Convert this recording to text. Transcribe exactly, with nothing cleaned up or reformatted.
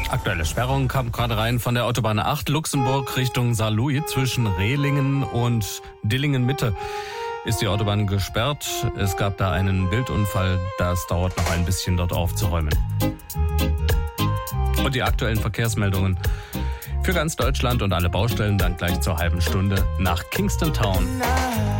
Aktuelle Sperrung kam gerade rein von der Autobahn acht Luxemburg Richtung Saarlouis zwischen Rehlingen und Dillingen-Mitte. Ist die Autobahn gesperrt. Es gab da einen Wildunfall. Das dauert noch ein bisschen, dort aufzuräumen. Und die aktuellen Verkehrsmeldungen für ganz Deutschland und alle Baustellen dann gleich zur halben Stunde nach Kingston Town.